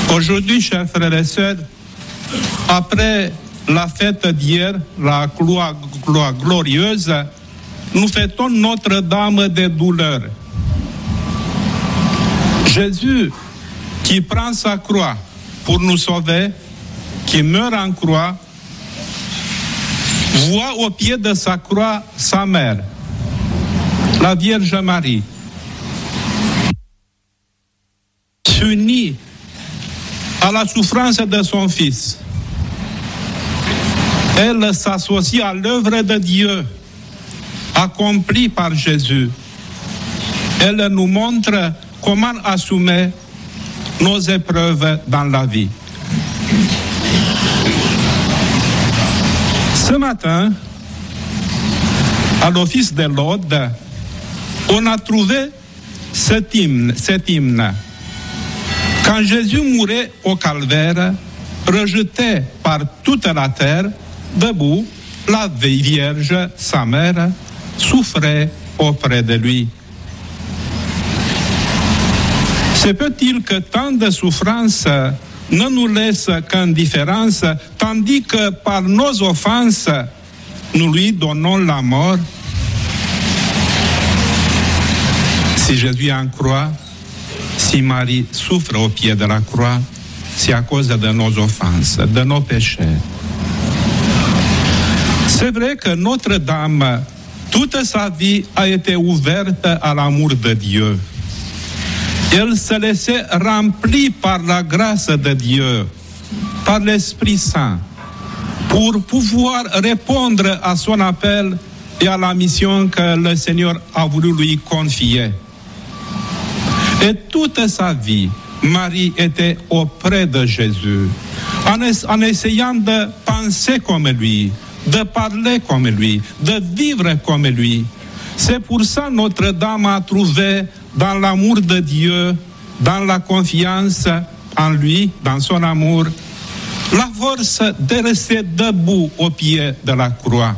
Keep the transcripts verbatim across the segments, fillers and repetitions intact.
Aujourd'hui, chers frères et sœurs, après la fête d'hier, la croix, croix glorieuse, nous fêtons Notre-Dame des douleurs. Jésus, qui prend sa croix pour nous sauver, qui meurt en croix, voit au pied de sa croix sa mère, la Vierge Marie, s'unit à la souffrance de son Fils. Elle s'associe à l'œuvre de Dieu accomplie par Jésus. Elle nous montre comment assumer nos épreuves dans la vie. Ce matin, à l'office de l'Aude, on a trouvé cet hymne, cet hymne. Quand Jésus mourait au calvaire, rejeté par toute la terre, debout, la Vierge, sa mère, souffrait auprès de lui. Se peut-il que tant de souffrances ne nous laissent qu'indifférence, tandis que par nos offenses, nous lui donnons la mort? Si Jésus en croix, si Marie souffre au pied de la croix, c'est à cause de nos offenses, de nos péchés. C'est vrai que Notre-Dame, toute sa vie a été ouverte à l'amour de Dieu. Elle se laissait remplie par la grâce de Dieu, par l'Esprit Saint, pour pouvoir répondre à son appel et à la mission que le Seigneur a voulu lui confier. Et toute sa vie, Marie était auprès de Jésus, en, es- en essayant de penser comme lui, de parler comme lui, de vivre comme lui. C'est pour ça que Notre-Dame a trouvé dans l'amour de Dieu, dans la confiance en lui, dans son amour, la force de rester debout au pied de la croix.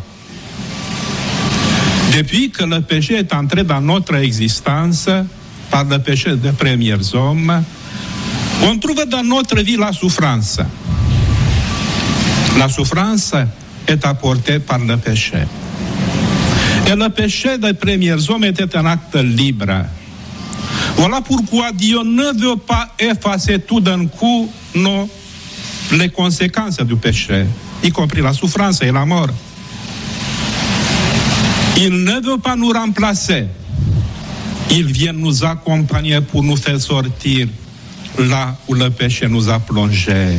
Depuis que le péché est entré dans notre existence, par le péché des premiers hommes, on trouve dans notre vie la souffrance. La souffrance est apportée par le péché. Et le péché des premiers hommes était un acte libre. Voilà pourquoi Dieu ne veut pas effacer tout d'un coup nos, les conséquences du péché, y compris la souffrance et la mort. Il ne veut pas nous remplacer. Il vient nous accompagner pour nous faire sortir là où le péché nous a plongés.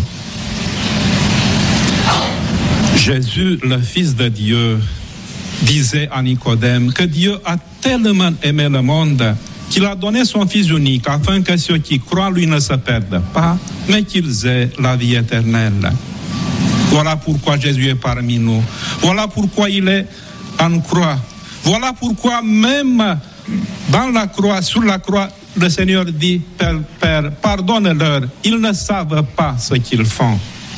Jésus, le Fils de Dieu, disait à Nicodème que Dieu a tellement aimé le monde qu'il a donné son Fils unique afin que ceux qui croient en lui ne se perdent pas, mais qu'ils aient la vie éternelle. Voilà pourquoi Jésus est parmi nous. Voilà pourquoi il est en croix. Voilà pourquoi même dans la croix, sur la croix, le Seigneur dit, Père, Père, pardonne-leur, ils ne savent pas ce qu'ils font.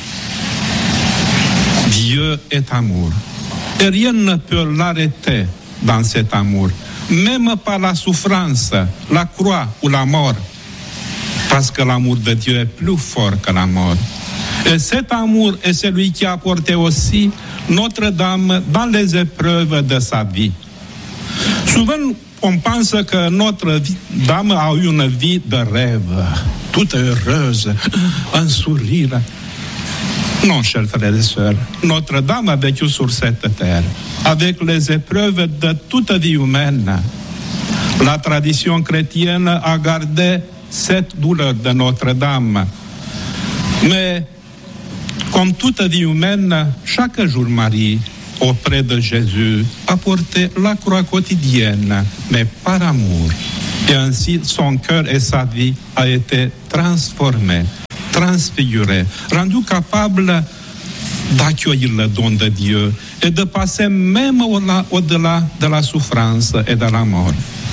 Dieu est amour. Et rien ne peut l'arrêter dans cet amour. Même par la souffrance, la croix ou la mort. Parce que l'amour de Dieu est plus fort que la mort. Et cet amour est celui qui a apporté aussi Notre-Dame dans les épreuves de sa vie. Souvent, on pense que Notre-Dame a eu une vie de rêve, toute heureuse, un sourire. Non, chers frères et sœurs, Notre-Dame a vécu sur cette terre, avec les épreuves de toute vie humaine. La tradition chrétienne a gardé cette douleur de Notre-Dame. Mais, comme toute vie humaine, chaque jour, Marie, auprès de Jésus, a porté la croix quotidienne, mais par amour. Et ainsi, son cœur et sa vie a été transformés, transfigurés, rendus capables d'accueillir le don de Dieu et de passer même au-delà de la souffrance et de la mort.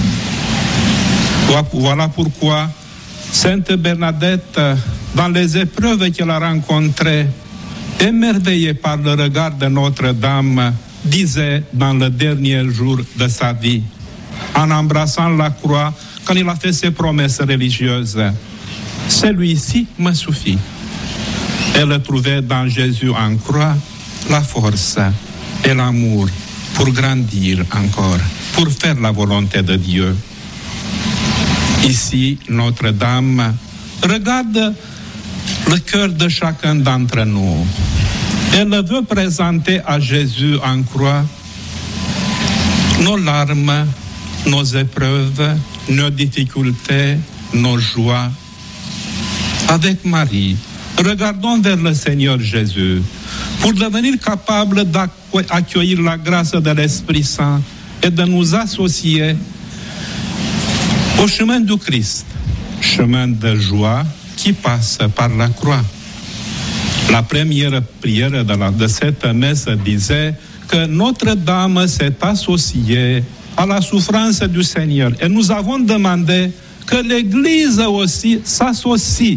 Voilà pourquoi Sainte Bernadette, dans les épreuves qu'elle a rencontrées, émerveillée par le regard de Notre-Dame, disait dans le dernier jour de sa vie, en embrassant la croix, quand il a fait ses promesses religieuses, celui-ci me suffit. Elle trouvait dans Jésus en croix la force et l'amour pour grandir encore, pour faire la volonté de Dieu. Ici, Notre-Dame regarde le cœur de chacun d'entre nous. Elle veut présenter à Jésus en croix nos larmes, nos épreuves, nos difficultés, nos joies. Avec Marie, regardons vers le Seigneur Jésus pour devenir capables d'accueillir la grâce de l'Esprit Saint et de nous associer au chemin du Christ, chemin de joie qui passe par la croix. La première prière de, la, de cette messe disait que Notre-Dame s'est associée à la souffrance du Seigneur. Et nous avons demandé que l'Église aussi s'associe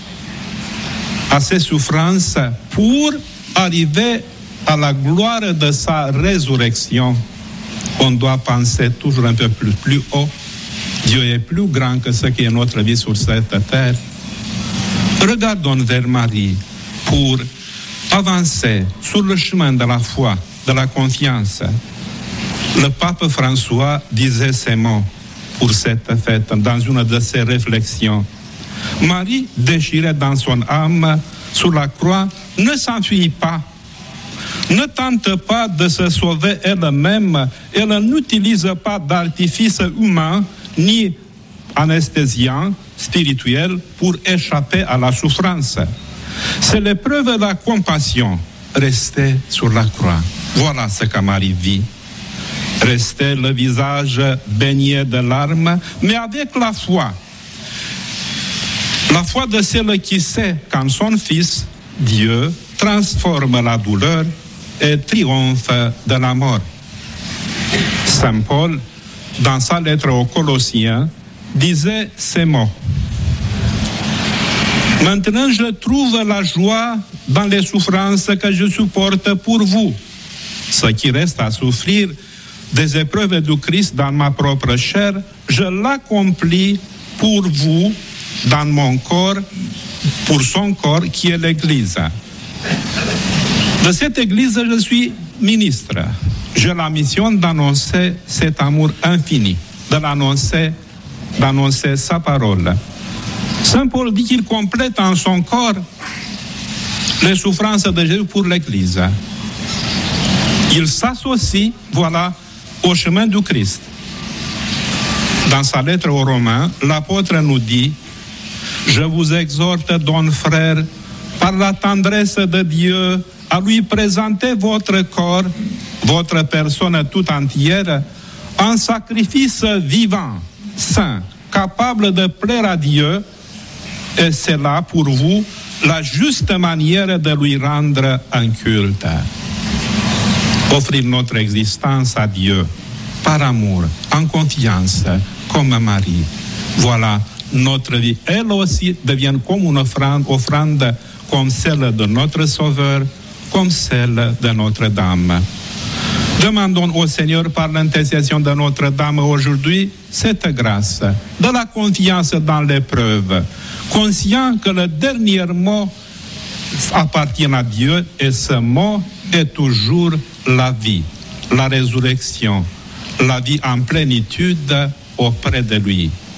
à ces souffrances pour arriver à la gloire de sa résurrection. On doit penser toujours un peu plus, plus haut. Dieu est plus grand que ce qui est notre vie sur cette terre. Regardons vers Marie pour avancer sur le chemin de la foi, de la confiance. Le pape François disait ces mots pour cette fête dans une de ses réflexions. Marie, déchirée dans son âme sur la croix, ne s'enfuit pas, ne tente pas de se sauver elle-même, elle n'utilise pas d'artifice humain ni anesthésiant spirituel pour échapper à la souffrance. C'est l'épreuve de la compassion, rester sur la croix. Voilà ce que Marie vit. Rester le visage baigné de larmes, mais avec la foi. La foi de celle qui sait qu'en son Fils, Dieu transforme la douleur et triomphe de la mort. Saint Paul, dans sa lettre aux Colossiens, disait ces mots. Maintenant, je trouve la joie dans les souffrances que je supporte pour vous. Ce qui reste à souffrir des épreuves du Christ dans ma propre chair, je l'accomplis pour vous, dans mon corps, pour son corps qui est l'Église. De cette Église, je suis ministre. J'ai la mission d'annoncer cet amour infini, de l'annoncer, d'annoncer sa parole. Saint Paul dit qu'il complète en son corps les souffrances de Jésus pour l'Église. Il s'associe, voilà, au chemin du Christ. Dans sa lettre aux Romains, l'apôtre nous dit « Je vous exhorte donc, frères, par la tendresse de Dieu, à lui présenter votre corps, votre personne tout entière, en sacrifice vivant, saint, capable de plaire à Dieu, et c'est là pour vous la juste manière de lui rendre un culte. » Offrir notre existence à Dieu, par amour, en confiance, comme Marie. Voilà, notre vie, elle aussi, devient comme une offrande, offrande comme celle de notre Sauveur, comme celle de Notre-Dame. Demandons au Seigneur, par l'intercession de Notre-Dame aujourd'hui, cette grâce, de la confiance dans l'épreuve, conscient que le dernier mot appartient à Dieu et ce mot est toujours la vie, la résurrection, la vie en plénitude auprès de lui.